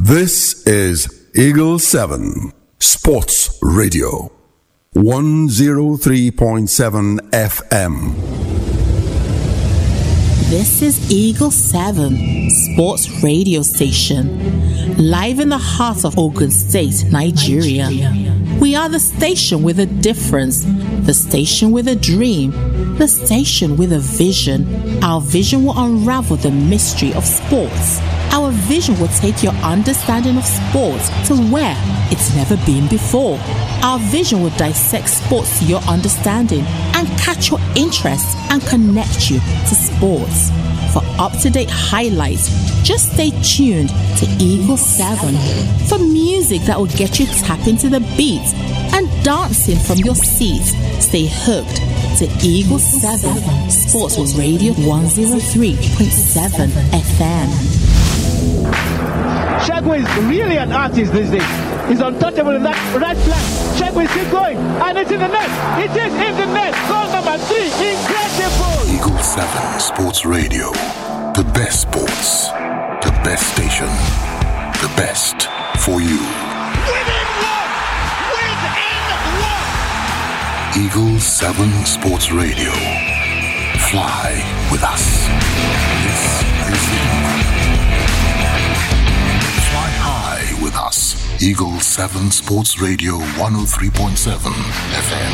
This is Eagle 7 Sports Radio, 103.7 FM. This is Eagle 7 Sports Radio Station, live in the heart of Ogun State, Nigeria. We are the station with a difference, the station with a dream, the station with a vision. Our vision will unravel the mystery of sports. Our vision will take your understanding of sports to where it's never been before. Our vision will dissect sports to your understanding and catch your interest and connect you to sports. For up-to-date highlights, just stay tuned to Eagle 7 for music that will get you tapping to the beat and dancing from your seat. Stay hooked to Eagle 7 Sports Radio 103.7 FM. Shagway is really an artist these days. He's untouchable in that right flank. Shagway is still going, and it's in the net. It is in the net. Goal number 3. Incredible. Eagle 7 Sports Radio. The best sports. The best station. The best for you. Within one. Eagle 7 Sports Radio. Fly with us. This is Fly high with us. Eagle 7 Sports Radio 103.7 FM.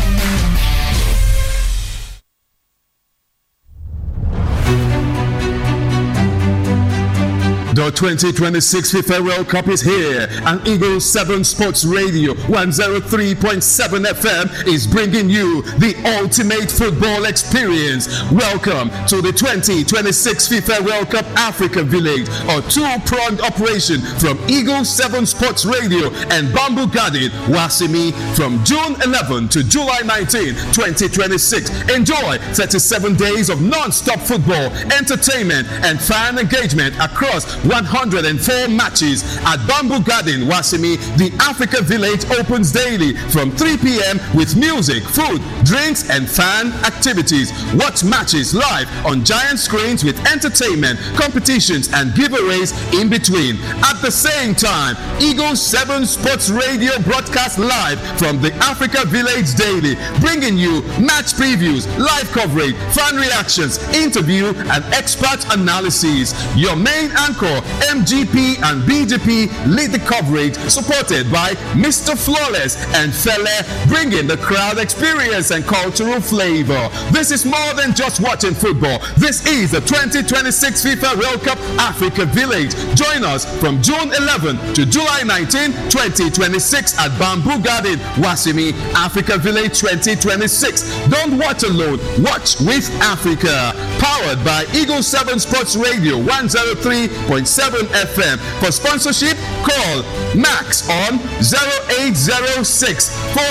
The 2026 FIFA World Cup is here, and Eagle 7 Sports Radio 103.7 FM is bringing you the ultimate football experience. Welcome to the 2026 FIFA World Cup Africa Village, a two-pronged operation from Eagle 7 Sports Radio and Bamboo Garden, Wasimi, from June 11 to July 19, 2026. Enjoy 37 days of non-stop football, entertainment, and fan engagement across 104 matches at Bamboo Garden, Wasimi. The Africa Village opens daily from 3 p.m. with music, food, drinks, and fan activities. Watch matches live on giant screens with entertainment, competitions, and giveaways in between. At the same time, Eagle 7 Sports Radio broadcasts live from the Africa Village daily, bringing you match previews, live coverage, fan reactions, interview, and expert analysis. Your main anchor, MGP and BGP, lead the coverage, supported by Mr. Flawless and Fele, bringing the crowd experience and cultural flavor. This is more than just watching football. This is the 2026 FIFA World Cup Africa Village. Join us from June 11 to July 19, 2026 at Bamboo Garden, Wasimi, Africa Village 2026. Don't watch alone, watch with Africa. Powered by Eagle 7 Sports Radio 103.7 FM. For sponsorship, call Max on 0806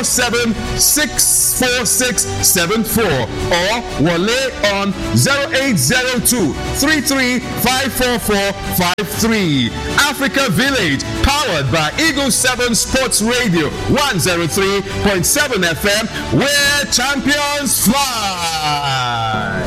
4764674 or Wale on 0802 3354453. Africa Village, powered by Eagle 7 Sports Radio 103.7 FM, where champions fly.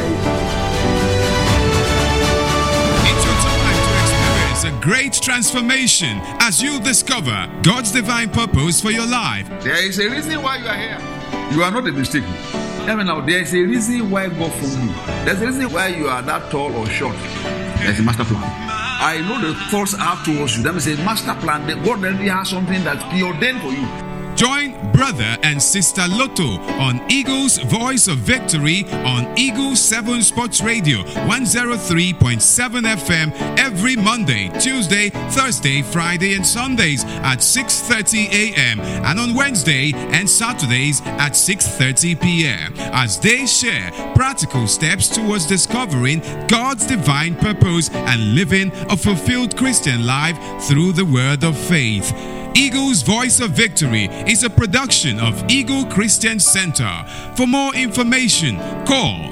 A great transformation as you discover God's divine purpose for your life. There is a reason why you are here. You are not a mistake. Even now, there is a reason why God formed you. There's a reason why you are that tall or short. There's a master plan. I know the thoughts I have towards you. That means a master plan. That God already has something that's preordained for you. Join brother and sister Lotto on Eagle's Voice of Victory on Eagle 7 Sports Radio 103.7 FM every Monday, Tuesday, Thursday, Friday, and Sundays at 6:30 a.m. and on Wednesday and Saturdays at 6:30 p.m. as they share practical steps towards discovering God's divine purpose and living a fulfilled Christian life through the word of faith. Eagle's Voice of Victory is a production of Eagle Christian Center. For more information, call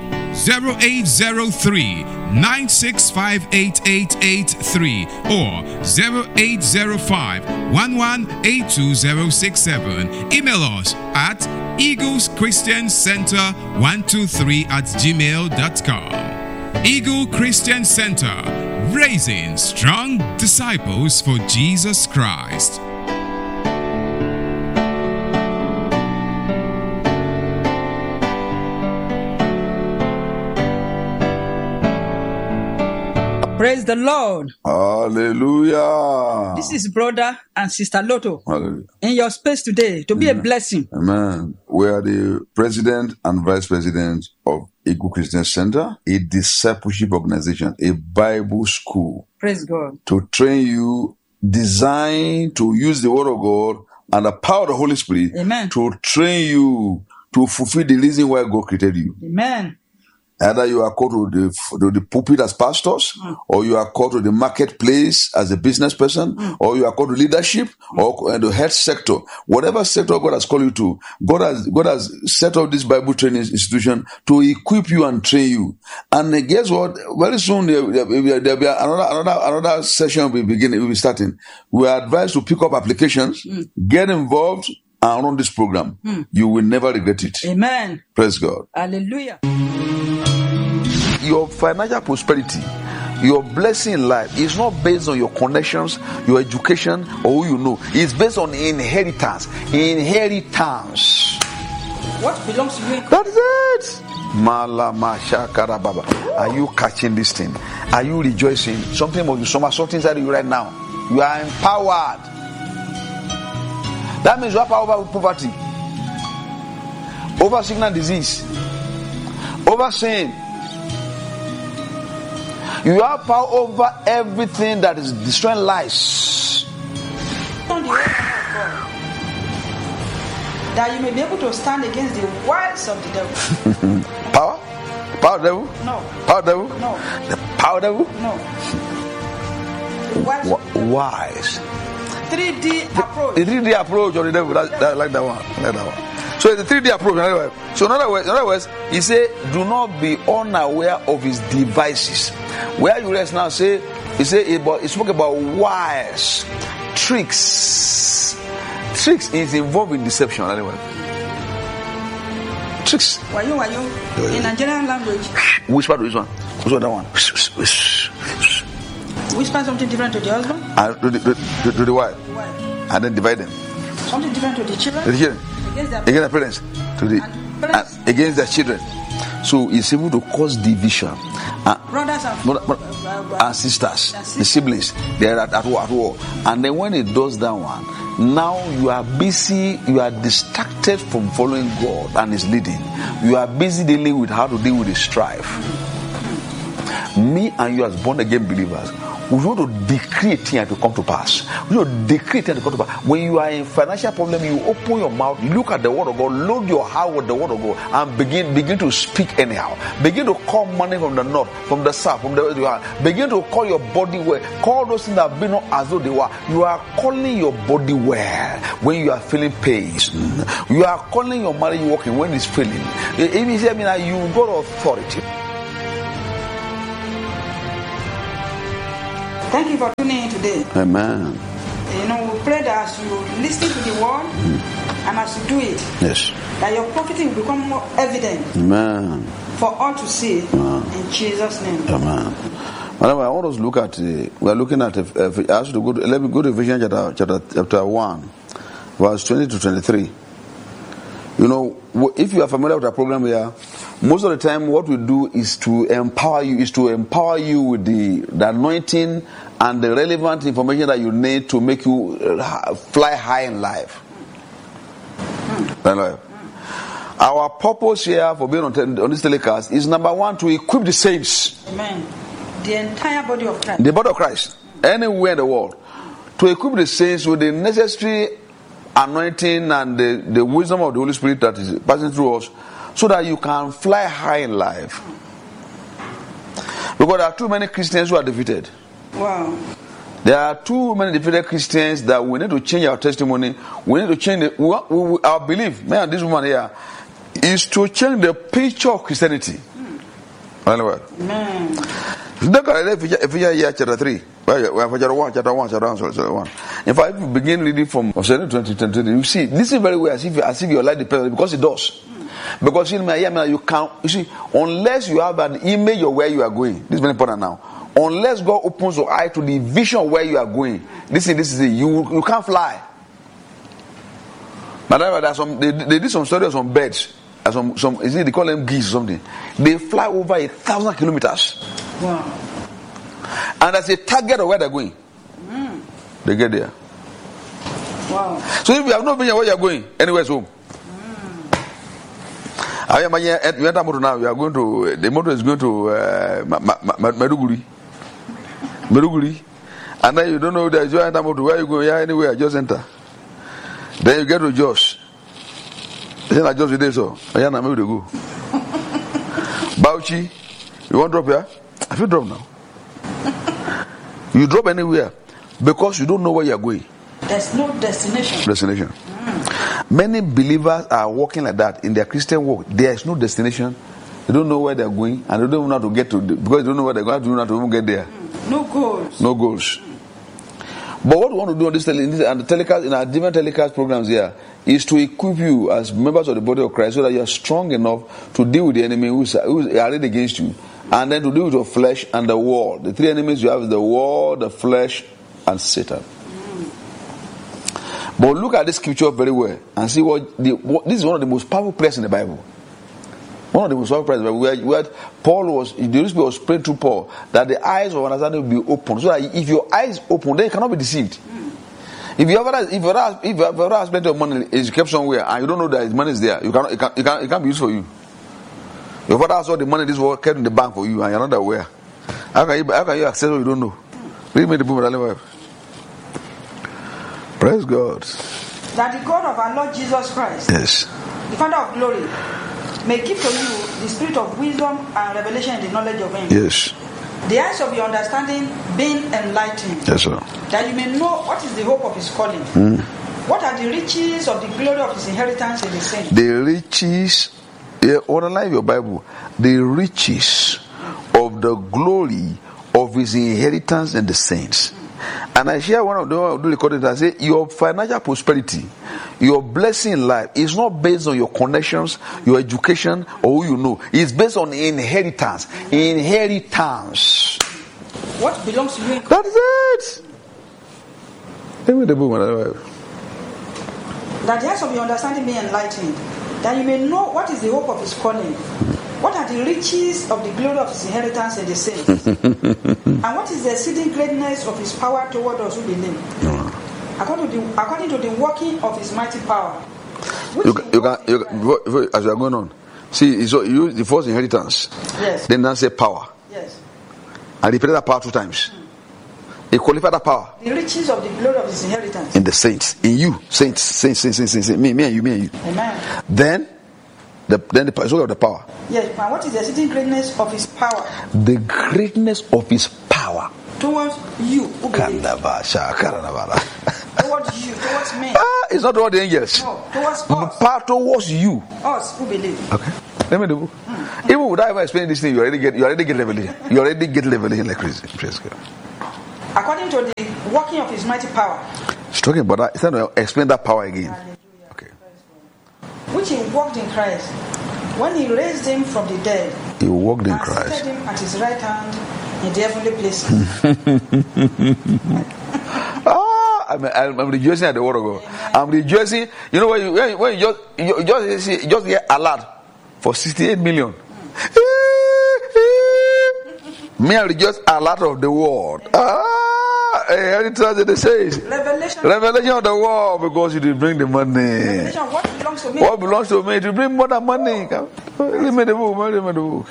0803 9658883 or 0805 118267. Email us at eagleschristiancenter123@gmail.com. Eagle Christian Center, raising strong disciples for Jesus Christ. Praise the Lord. Hallelujah. This is brother and sister Lotto. Hallelujah. In your space today to be a blessing. Amen. We are the president and vice president of Eagle Christian Center, a discipleship organization, a Bible school. Praise God. To train you, designed to use the word of God and the power of the Holy Spirit. Amen. To train you to fulfill the reason why God created you. Amen. Either you are called to the pulpit as pastors, or you are called to the marketplace as a business person, or you are called to leadership, or the health sector. Whatever sector God has called you to, God has set up this Bible training institution to equip you and train you. And guess what? Very soon there will be another session will be starting. We are advised to pick up applications, get involved, and run this program. You will never regret it. Amen. Praise God. Hallelujah. Your financial prosperity, your blessing in life is not based on your connections, your education, or who you know. It's based on inheritance. Inheritance. What belongs to you? That is it. Are you catching this thing? Are you rejoicing? Something inside you right now. You are empowered. That means you have power over poverty, over sickness and disease, over sin. You have power over everything that is destroying lives. On the word of God, that you may be able to stand against the wiles of the devil. Power? Power devil? No. Power devil? No. The power devil? No. Wise. 3D approach. The 3D approach of the devil. I like that one. So the 3D approach. So in other words, he said, do not be unaware of his devices. Where you rest now, he spoke about wires, tricks. Tricks is involved in deception. Anyway. Tricks. Wayo. In Nigerian language. Whisper to this one. Whisper that one. Whisper something different to the husband. And to the wife. And then divide them. Something different to the children. Against their parents. Against their children. So it's able to cause division. Brothers and sisters, the siblings, they are at war. And then when it does that one, now you are busy, you are distracted from following God and His leading. You are busy dealing with how to deal with the strife. Me and you as born again believers, we want to decree a thing to come to pass. We want to decree a thing to come to pass. When you are in financial problem, you open your mouth, you look at the word of God, load your heart with the word of God, and begin to speak anyhow. Begin to call money from the north, from the south, from the west you are. Begin to call your body well. Call those things that have been as though they were. You are calling your body well when you are feeling pains. You are calling your marriage working when it's failing. If you say, you got authority. Thank you for tuning in today. Amen. We pray that as you listen to the word and as you do it, yes, that your profiting will become more evident. Amen. For all to see. In Jesus' name. Amen. I want us to look at. We are looking at. Let me go to Ephesians chapter 1, verse 20 to 23. If you are familiar with our program here, most of the time what we do is to empower you with the anointing and the relevant information that you need to make you fly high in life. Our purpose here for being on this telecast is number one, to equip the saints. Amen. The entire body of Christ. The body of Christ, anywhere in the world, to equip the saints with the necessary anointing and the wisdom of the Holy Spirit that is passing through us, so that you can fly high in life. Because there are too many Christians who are defeated. Wow. There are too many defeated Christians that we need to change our testimony. We need to change our belief. Man, this woman here is to change the picture of Christianity. Anyway. Amen. Look at Ephesians chapter 3. Chapter 1. In fact, if you begin reading from 20, you see, listen very well as if your life depends on it, because it does. Because you see, unless you have an image of where you are going, this is very important now. Unless God opens your eye to the vision where you are going. This is it. You can't fly. But they did some studies on birds. Some is it they call them geese or something. They fly over 1,000 kilometers. Wow. And as a target of where they're going. They get there. Wow. So if you have no vision where you're going, anywhere's home. You enter motor now. You are going to the motor is going to Meduguri, and then you don't know that you enter motor where you go. Yeah, anywhere, just enter. Then you get to Jos. Then I just did so. I am maybe to go. Bauchi, you want to drop here? I feel drop now. You drop anywhere because you don't know where you are going. There's no destination. Many believers are walking like that in their Christian walk. There is no destination. They don't know where they are going, and they don't know how to get to because they don't know where they're going to do not to even get there. No goals. But what we want to do on this and the telecast in our different telecast programs here is to equip you as members of the body of Christ so that you are strong enough to deal with the enemy who is arrayed against you, and then to deal with your flesh and the world. The three enemies you have is the world, the flesh, and Satan. But look at this scripture very well and see what this is one of the most powerful prayers in the Bible. One of the most powerful prayers in the Bible where the Holy Spirit was praying to Paul that the eyes of understanding will be open, so that if your eyes open, then you cannot be deceived. If you ever have plenty of money, it's kept somewhere, and you don't know that his money is there, it can't be used for you. Your father saw the money this was kept in the bank for you, and you're not aware. How can you access what you don't know? Read me the book. Praise God. That the God of our Lord Jesus Christ, yes, the Father of glory, may give to you the spirit of wisdom and revelation in the knowledge of Him. Yes. The eyes of your understanding being enlightened. Yes, sir. That you may know what is the hope of His calling. What are the riches of the glory of His inheritance in the saints? The riches, underline your Bible. The riches of the glory of His inheritance in the saints. And I share one of the recordings. I say your financial prosperity, your blessing in life is not based on your connections, your education, or who you know. It's based on inheritance. Inheritance. What belongs to you? That is it. Give me the book. That the eyes of your understanding be enlightened, that you may know what is the hope of His calling. What are the riches of the glory of His inheritance in the saints? And what is the exceeding greatness of His power toward us who believe? According to the working of His mighty power. You can, as you are going on, see, so you use the first inheritance. Yes. Then now say power. Yes. And repeat that power 2 times. He qualified that power. The riches of the glory of His inheritance. In the saints. In you. Saints. Me and you. Amen. Then the result of the power. Yes, and what is the exceeding greatness of His power? The greatness of His power. Towards you who believe. Towards you, towards me. It's not toward the angels. No, towards us. Power towards you. Us who believe. Okay. Let me do. Even without ever explaining this thing, you already get revelation. You already get revelation like crazy. Praise God. According to the working of His mighty power. He's talking about that. He's trying to explain that power again. Hallelujah. Okay. Which He worked in Christ when He raised Him from the dead. He walked in and Christ. Seated Him at His right hand in the heavenly places. I'm rejoicing at the word of God. I'm rejoicing. You know when you just get alert for 68 million. Me, I rejoice a lot of the word. Inheritance, it says. Revelation of the world, because you did bring the money. Revelation, what belongs to me? What belongs to me? To bring more than money. Read me the book.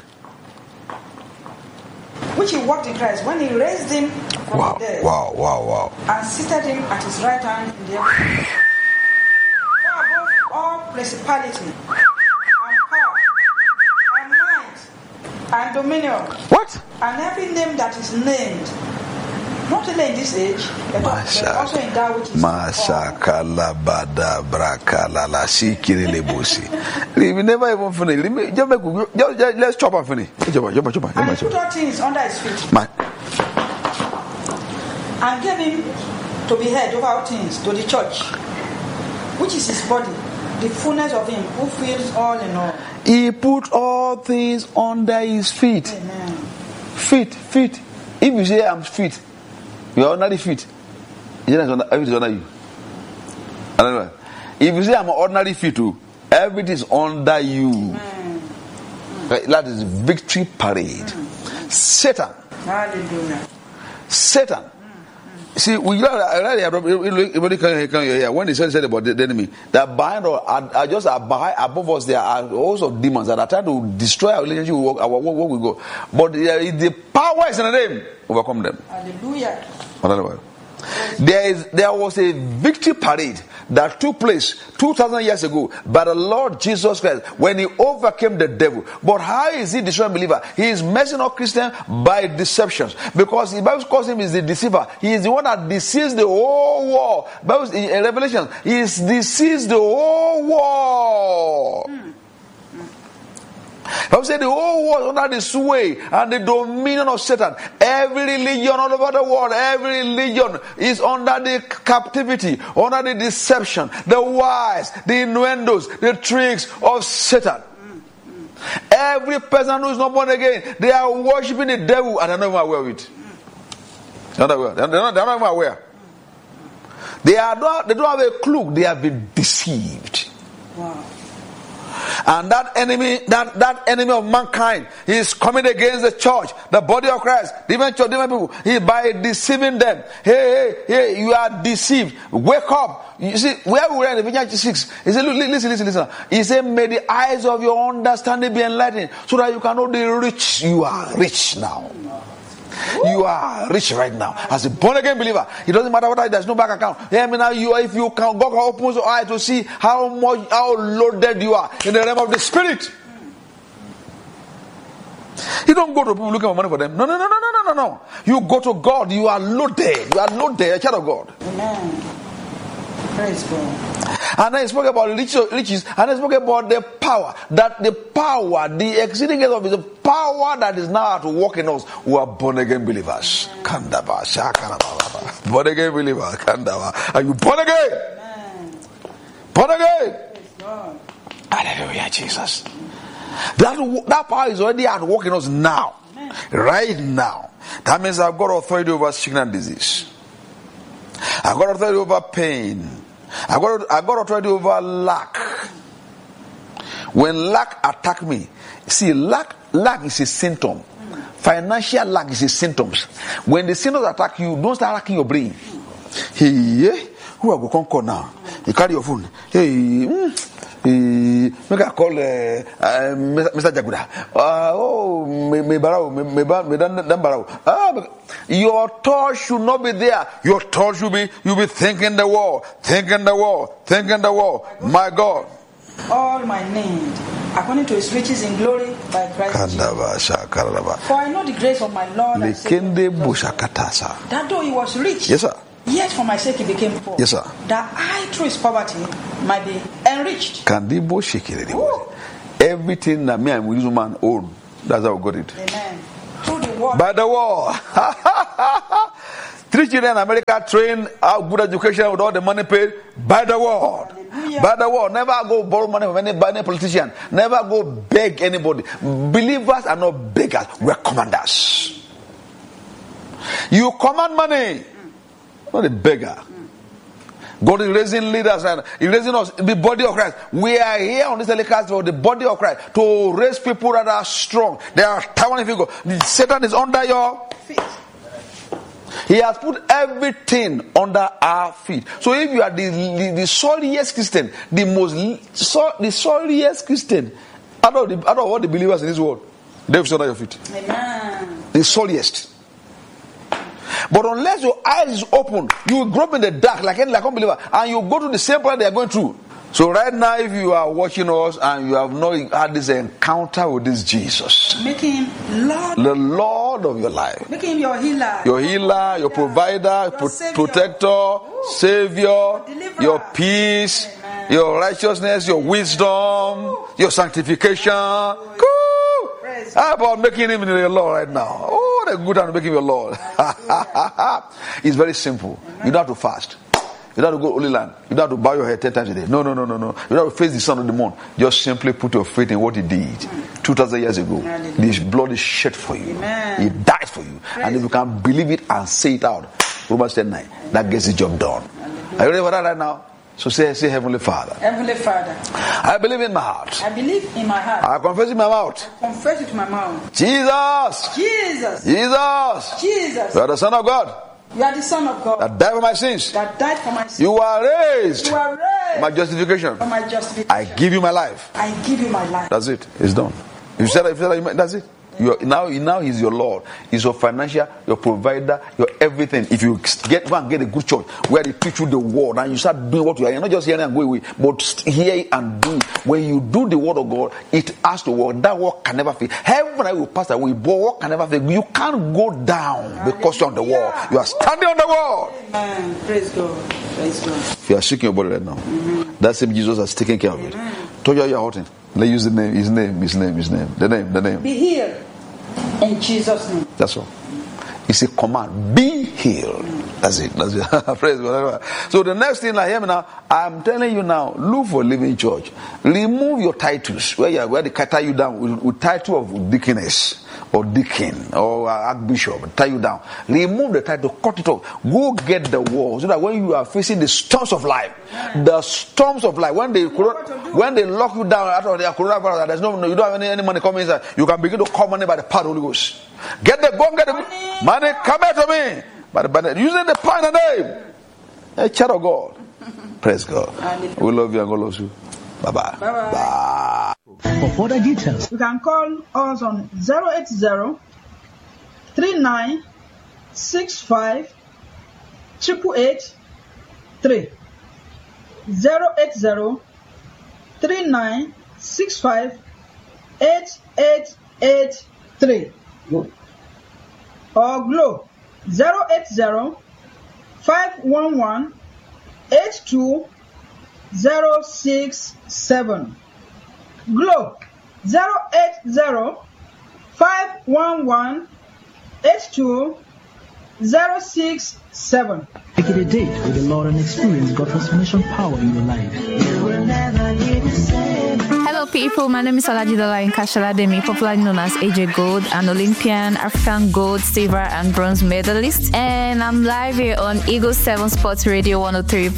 Which He worked in Christ when He raised Him from the dead. Wow. And seated Him at His right hand in the heaven. Far above all principality and power and might and dominion. What? And every name that is named. Not only in this age, but also in that which is we never even finish. Let's chop and finish. And He put all things under His feet. And gave Him to be head over all things to the church, which is His body, the fullness of Him who fills all in all. He put all things under His feet. Amen. Feet. If you say I'm fit, you are ordinary fit. Everything is under you. Another. If you say I'm ordinary fit too, everything is under you. Right? That is victory parade. Satan. Hallelujah. Satan. See, when he said about the enemy, that behind are just behind above us, there are hosts of demons that are trying to destroy our relationship with our work with God. But the power is in the name, overcome them. Hallelujah. There was a victory parade that took place 2,000 years ago by the Lord Jesus Christ when he overcame the devil. But how is he destroying believer? He is messing up Christians by deceptions, because the Bible calls him is the deceiver. He is the one that deceives the whole world. Bible in Revelation, he deceives the whole world. I would say the whole world under the sway and the dominion of Satan. Every religion all over the world, every religion is under the captivity, under the deception, the wiles, the innuendos, the tricks of Satan. Every person who is not born again, they are worshiping the devil and they're not even aware of it. They're not even aware. They don't have a clue. They have been deceived. Wow. And that enemy of mankind, he is coming against the church, the body of Christ, different church, different people. He by deceiving them. Hey, you are deceived. Wake up. You see, where we read in Ephesians 6, he said, listen. He said, may the eyes of your understanding be enlightened, so that you can know the rich. You are rich now. You are rich right now as a born again believer. It doesn't matter what there's no bank account. If you can, God can open your eye to see how loaded you are in the realm of the spirit. You don't go to people looking for money for them. No. You go to God. You are loaded. You are loaded, a child of God. Amen. Praise God. And then he spoke about riches, and he spoke about the power. That the power, the exceeding of the power that is now at work in us who are born again believers. Kandava, Shakarababa. Born again believer, Kandava. Are you born again? Amen. Born again? Praise God. Hallelujah, Jesus. That power is already at work in us now. Amen. Right now. That means I've got authority over sickness and disease. I've got authority over pain. I got authority over lack. When lack attack me, see, lack is a symptom. Financial lack is a symptom. When the symptoms attack you, don't start attacking your brain. Hey, who are going to conquer now? You carry your phone. Hey, make I call Mr. Jaguda. Your thoughts should not be there. Your thoughts should be, you'll be thinking the war. My God. All my need, according to his riches in glory by Christ Jesus. For I know the grace of my Lord and Savior, that though he was rich, yes, sir, yet for my sake he became poor. Yes, sir. That I through his poverty might be enriched. Everything that me and Wilson man own, that's how we got it. Amen. Through the word. By the war. 3 children in America trained out good education with all the money paid by the war. Hallelujah. By the war. Never go borrow money from any politician. Never go beg anybody. Believers are not beggars. We're commanders. You command money. Not a beggar. God is raising leaders and He's raising us, the body of Christ. We are here on this telecast for the body of Christ to raise people that are strong. They are towering figure. Satan is under your feet. He has put everything under our feet. So if you are the sorriest Christian, the sorriest Christian out of all the believers in this world, they'll be under your feet. Amen. The sorriest. But unless your eyes is open, you will grope in the dark like unbeliever, and you go to the same place they are going through. So right now, if you are watching us and you have not had this encounter with this Jesus, making him Lord, the Lord of your life, making him your healer, your provider, protector, savior, your peace, amen, your righteousness, your wisdom, your sanctification. How about making him your Lord right now? Oh, what a good time to make him your Lord. It's very simple. You don't have to fast. You don't have to go Holy Land. You don't have to bow your head 10 times a day. No. You don't have to face the sun or the moon. Just simply put your faith in what he did 2,000 years ago. His blood is shed for you. Amen. He died for you. And if you can believe it and say it out, Romans 10:9, that gets the job done. Are you ready for that right now? So say Heavenly Father. Heavenly Father. I believe in my heart. I believe in my heart. I confess in my mouth. I confess with my mouth. Jesus. Jesus. Jesus. Jesus. You are the Son of God. You are the Son of God. That died for my sins. That died for my sins. You are raised. You are raised. My justification. For my justification. I give you my life. I give you my life. That's it. It's done. If you said that, that's it. Now he's your Lord. He's your financial, your provider, your everything. If you go and get a good church where they teach you the word and you start doing what you are, you're not just hearing and go away, but hear it and do it. When you do the word of God, it has to work. That work can never fail. Heaven will pass away, but work can never fail. You can't go down because you're on the wall. You are standing on the wall. Amen. Praise God. Praise God. If you are shaking your body right now, that same Jesus has taken care of it. Told you you're hurting. Let's use the name, his name. The name. Be healed. In Jesus' name. That's all. It's a command. Be healed. That's it. Praise God. So the next thing, hear me now. I'm telling you now, look for Living Church. Remove your titles. Where they tie you down with title of deaconess or deacon or archbishop. Tie you down. Remove the title. Cut it off. Go get the word so that when you are facing the storms of life, when they lock you down out of the coronavirus, there's you don't have any money coming inside. You can begin to call money by the power of the Holy Ghost. Get the money. Come here to me. But using the power and the name. A child of God. Praise God. We love you and God loves you. Bye-bye. Bye. For further details, you can call us on 080 39 65 888 3. 080 39 65 8883 or Glow 080 511 82067. Glow 080 511 82067. Take it a date with the Lord and experience God's transformation power in your life. Hello people, my name is Olajidola Nkashalademi, popularly known as AJ Gold, an Olympian, African Gold, Silver and Bronze medalist, and I'm live here on Eagle 7 Sports Radio 103.7